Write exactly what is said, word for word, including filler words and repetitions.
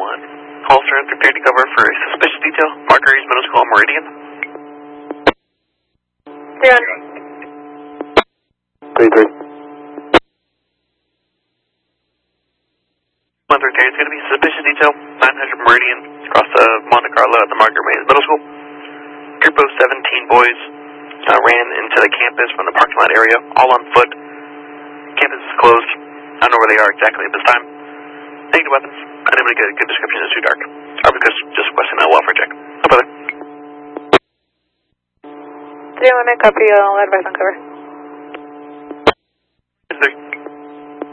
one. Holster and prepare to cover for a suspicious detail. Marguerite's Middle School, Meridian. Yeah. three three. one three three, it's going to be suspicious detail. nine hundred Meridian, across the Monte Carlo at the Marguerite Middle School. Group of seventeen boys uh, ran into the campus from the parking lot area, all on foot. Campus is closed. I don't know where they are exactly at this time. Taking the weapons. I didn't really get a good description. It's too dark. Or because just requesting a welfare check. No further. three one, copy. I'll advise on cover.